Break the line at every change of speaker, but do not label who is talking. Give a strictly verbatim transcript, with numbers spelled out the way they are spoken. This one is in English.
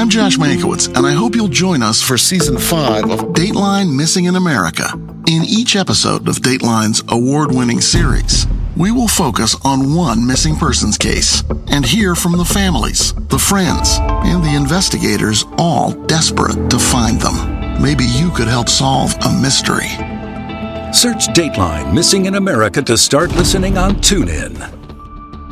I'm Josh Mankiewicz, and I hope you'll join us for Season five of Dateline Missing in America. In each episode of Dateline's award-winning series, we will focus on one missing persons case and hear from the families, the friends, and the investigators, all desperate to find them. Maybe you could help solve a mystery.
Search Dateline Missing in America to start listening on TuneIn.